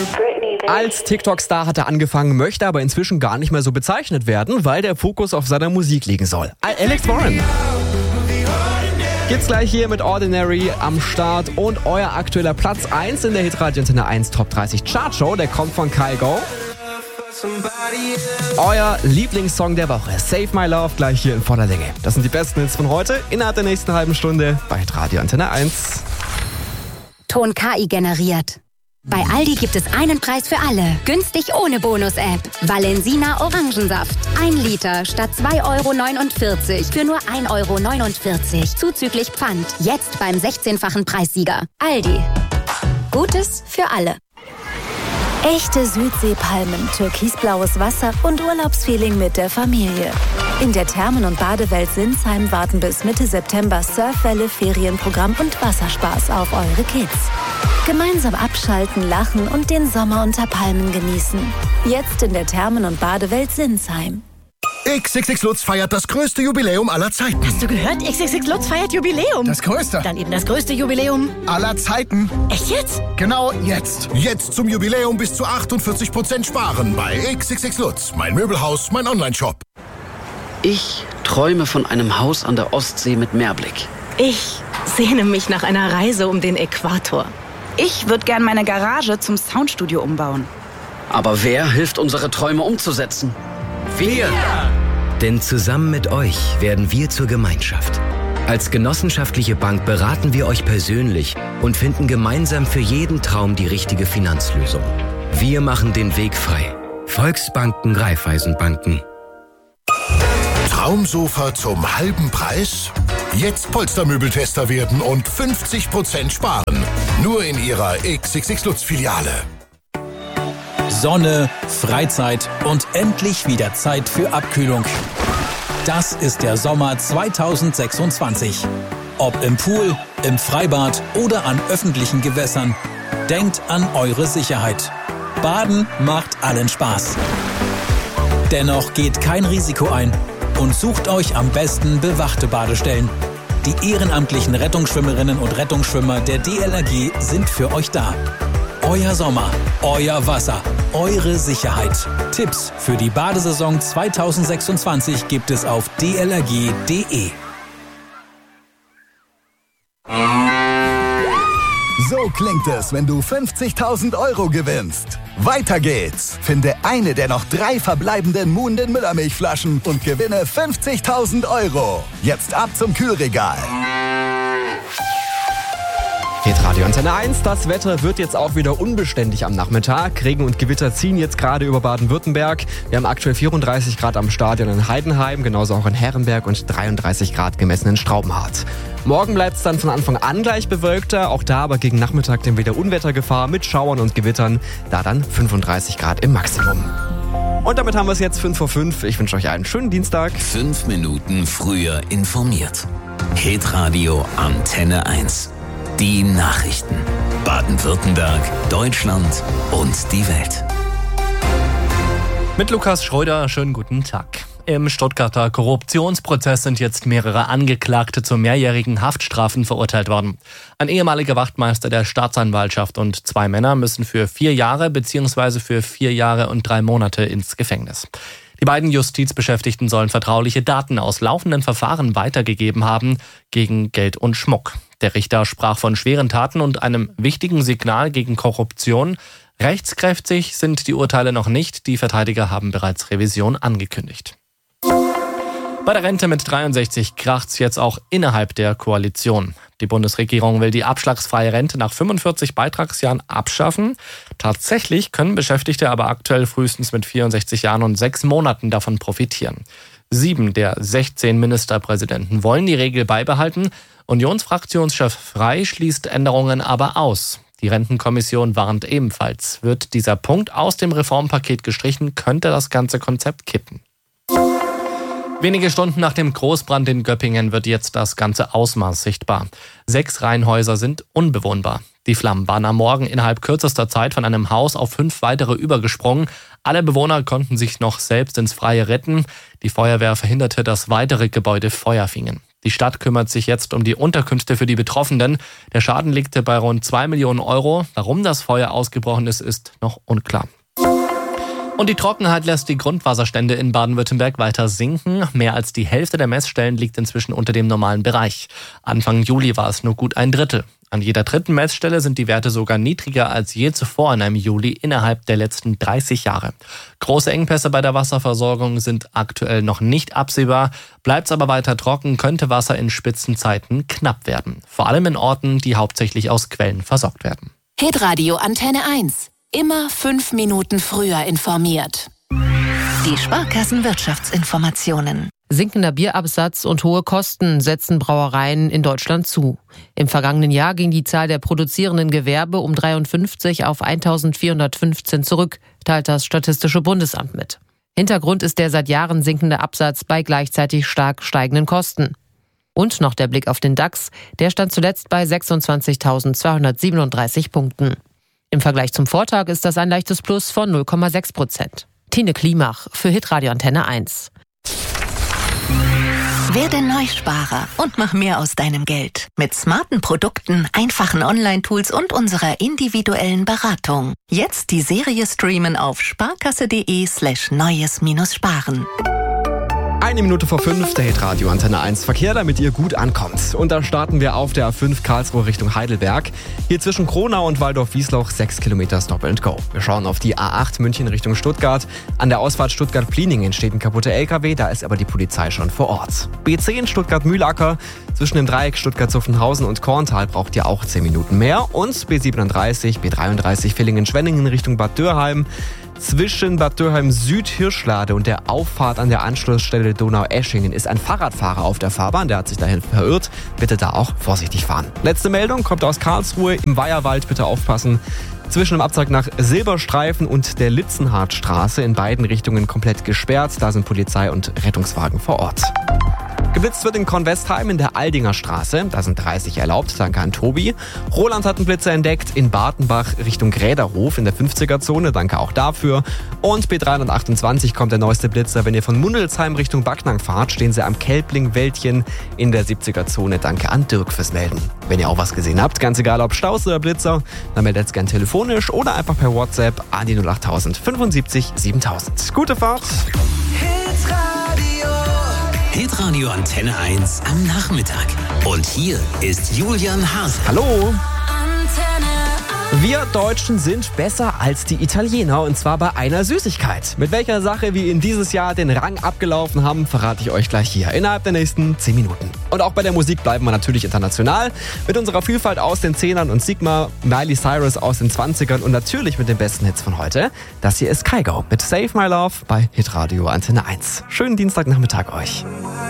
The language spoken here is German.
Als TikTok-Star hat er angefangen, möchte aber inzwischen gar nicht mehr so bezeichnet werden, weil der Fokus auf seiner Musik liegen soll. Alex Warren. Geht's gleich hier mit Ordinary am Start und euer aktueller Platz 1 in der Hitradio Antenne 1 Top 30 Chartshow, der kommt von Kygo. Euer Lieblingssong der Woche, Save My Love, gleich hier in voller Länge. Das sind die besten Hits von heute innerhalb der nächsten halben Stunde bei Hitradio Antenne 1. Ton KI generiert. Bei Aldi gibt es einen Preis für alle. Günstig ohne Bonus-App. Valensina Orangensaft. 1 Liter statt 2,49 € für nur 1,49 € zuzüglich Pfand. Jetzt beim 16-fachen Preissieger. Aldi. Gutes für alle. Echte Südseepalmen, türkisblaues Wasser und Urlaubsfeeling mit der Familie. In der Thermen- und Badewelt Sinsheim warten bis Mitte September Surfwelle, Ferienprogramm und Wasserspaß auf eure Kids. Gemeinsam abschalten, lachen und den Sommer unter Palmen genießen. Jetzt in der Thermen- und Badewelt Sinsheim. XXX Lutz feiert das größte Jubiläum aller Zeiten. Hast du gehört? XXX Lutz feiert Jubiläum. Das größte. Dann eben das größte Jubiläum aller Zeiten. Echt jetzt? Genau jetzt. Jetzt zum Jubiläum bis zu 48% sparen bei XXX Lutz. Mein Möbelhaus, mein Onlineshop. Ich träume von einem Haus an der Ostsee mit Meerblick. Ich sehne mich nach einer Reise um den Äquator. Ich würde gern meine Garage zum Soundstudio umbauen. Aber wer hilft, unsere Träume umzusetzen? Wir! Denn zusammen mit euch werden wir zur Gemeinschaft. Als genossenschaftliche Bank beraten wir euch persönlich und finden gemeinsam für jeden Traum die richtige Finanzlösung. Wir machen den Weg frei. Volksbanken, Raiffeisenbanken. Traumsofa zum halben Preis? Jetzt Polstermöbeltester werden und 50% sparen. Nur in ihrer XXX Lutz-Filiale. Sonne, Freizeit und endlich wieder Zeit für Abkühlung. Das ist der Sommer 2026. Ob im Pool, im Freibad oder an öffentlichen Gewässern. Denkt an eure Sicherheit. Baden macht allen Spaß. Dennoch geht kein Risiko ein und sucht euch am besten bewachte Badestellen. Die ehrenamtlichen Rettungsschwimmerinnen und Rettungsschwimmer der DLRG sind für euch da. Euer Sommer, euer Wasser, eure Sicherheit. Tipps für die Badesaison 2026 gibt es auf dlrg.de. So klingt es, wenn du 50.000 € gewinnst. Weiter geht's. Finde eine der noch 3 verbleibenden Muhnden Müllermilchflaschen und gewinne 50.000 €. Jetzt ab zum Kühlregal. Hitradio Antenne 1, das Wetter wird jetzt auch wieder unbeständig am Nachmittag. Regen und Gewitter ziehen jetzt gerade über Baden-Württemberg. Wir haben aktuell 34 Grad am Stadion in Heidenheim, genauso auch in Herrenberg und 33 Grad gemessen in Straubenhardt. Morgen bleibt es dann von Anfang an gleich bewölkter, auch da aber gegen Nachmittag dann wieder Unwettergefahr mit Schauern und Gewittern, da dann 35 Grad im Maximum. Und damit haben wir es jetzt 5:05. Ich wünsche euch einen schönen Dienstag. 5 Minuten früher informiert. Hitradio Antenne 1. Die Nachrichten. Baden-Württemberg, Deutschland und die Welt. Mit Lukas Schröder, schönen guten Tag. Im Stuttgarter Korruptionsprozess sind jetzt mehrere Angeklagte zu mehrjährigen Haftstrafen verurteilt worden. Ein ehemaliger Wachtmeister der Staatsanwaltschaft und 2 Männer müssen für 4 Jahre bzw. für 4 Jahre und 3 Monate ins Gefängnis. Die beiden Justizbeschäftigten sollen vertrauliche Daten aus laufenden Verfahren weitergegeben haben gegen Geld und Schmuck. Der Richter sprach von schweren Taten und einem wichtigen Signal gegen Korruption. Rechtskräftig sind die Urteile noch nicht. Die Verteidiger haben bereits Revision angekündigt. Bei der Rente mit 63 kracht's jetzt auch innerhalb der Koalition. Die Bundesregierung will die abschlagsfreie Rente nach 45 Beitragsjahren abschaffen. Tatsächlich können Beschäftigte aber aktuell frühestens mit 64 Jahren und 6 Monaten davon profitieren. 7 der 16 Ministerpräsidenten wollen die Regel beibehalten. Unionsfraktionschef Frey schließt Änderungen aber aus. Die Rentenkommission warnt ebenfalls. Wird dieser Punkt aus dem Reformpaket gestrichen, könnte das ganze Konzept kippen. Wenige Stunden nach dem Großbrand in Göppingen wird jetzt das ganze Ausmaß sichtbar. 6 Reihenhäuser sind unbewohnbar. Die Flammen waren am Morgen innerhalb kürzester Zeit von einem Haus auf 5 weitere übergesprungen. Alle Bewohner konnten sich noch selbst ins Freie retten. Die Feuerwehr verhinderte, dass weitere Gebäude Feuer fingen. Die Stadt kümmert sich jetzt um die Unterkünfte für die Betroffenen. Der Schaden liegt bei rund 2 Millionen Euro. Warum das Feuer ausgebrochen ist, ist noch unklar. Und die Trockenheit lässt die Grundwasserstände in Baden-Württemberg weiter sinken. Mehr als die Hälfte der Messstellen liegt inzwischen unter dem normalen Bereich. Anfang Juli war es nur gut ein Drittel. An jeder dritten Messstelle sind die Werte sogar niedriger als je zuvor in einem Juli innerhalb der letzten 30 Jahre. Große Engpässe bei der Wasserversorgung sind aktuell noch nicht absehbar. Bleibt es aber weiter trocken, könnte Wasser in Spitzenzeiten knapp werden. Vor allem in Orten, die hauptsächlich aus Quellen versorgt werden. Hitradio Antenne 1. Immer 5 Minuten früher informiert. Die Sparkassenwirtschaftsinformationen. Sinkender Bierabsatz und hohe Kosten setzen Brauereien in Deutschland zu. Im vergangenen Jahr ging die Zahl der produzierenden Gewerbe um 53 auf 1.415 zurück, teilt das Statistische Bundesamt mit. Hintergrund ist der seit Jahren sinkende Absatz bei gleichzeitig stark steigenden Kosten. Und noch der Blick auf den DAX, der stand zuletzt bei 26.237 Punkten. Im Vergleich zum Vortag ist das ein leichtes Plus von 0,6%. Tine Klimach für Hitradio Antenne 1. Werde Neusparer und mach mehr aus deinem Geld. Mit smarten Produkten, einfachen Online-Tools und unserer individuellen Beratung. Jetzt die Serie streamen auf sparkasse.de/neues-sparen. 1 Minute vor 5, der Hitradio Antenne 1 Verkehr, damit ihr gut ankommt. Und da starten wir auf der A5 Karlsruhe Richtung Heidelberg. Hier zwischen Kronau und Waldorf-Wiesloch 6 Kilometer Stop and Go. Wir schauen auf die A8 München Richtung Stuttgart. An der Ausfahrt Stuttgart-Plieningen entsteht ein kaputter LKW, da ist aber die Polizei schon vor Ort. B10 Stuttgart-Mühlacker. Zwischen dem Dreieck Stuttgart-Zuffenhausen und Korntal braucht ihr auch 10 Minuten mehr. Und B37, B33 Villingen-Schwenningen Richtung Bad Dürrheim. Zwischen Bad Dürrheim Süd-Hirschlade und der Auffahrt an der Anschlussstelle Donau-Eschingen ist ein Fahrradfahrer auf der Fahrbahn. Der hat sich dahin verirrt. Bitte da auch vorsichtig fahren. Letzte Meldung kommt aus Karlsruhe. Im Weiherwald bitte aufpassen. Zwischen dem Abzweig nach Silberstreifen und der Litzenhardtstraße in beiden Richtungen komplett gesperrt. Da sind Polizei und Rettungswagen vor Ort. Geblitzt wird in Kornwestheim in der Aldinger Straße. Da sind 30 erlaubt, danke an Tobi. Roland hat einen Blitzer entdeckt in Bartenbach Richtung Gräderhof in der 50er-Zone, danke auch dafür. Und B328 kommt der neueste Blitzer. Wenn ihr von Mundelsheim Richtung Backnang fahrt, stehen sie am Kelbling-Wäldchen in der 70er-Zone, danke an Dirk fürs Melden. Wenn ihr auch was gesehen habt, ganz egal ob Staus oder Blitzer, dann meldet es gern telefonisch oder einfach per WhatsApp an die 08000 75 7000. Gute Fahrt! Hitradio Antenne 1 am Nachmittag. Und hier ist Julian Haas. Hallo! Wir Deutschen sind besser als die Italiener, und zwar bei einer Süßigkeit. Mit welcher Sache wir in dieses Jahr den Rang abgelaufen haben, verrate ich euch gleich hier innerhalb der nächsten 10 Minuten. Und auch bei der Musik bleiben wir natürlich international. Mit unserer Vielfalt aus den 10ern und Sigma, Miley Cyrus aus den 20ern und natürlich mit den besten Hits von heute. Das hier ist Kygo mit Save My Love bei Hitradio Antenne 1. Schönen Dienstagnachmittag euch.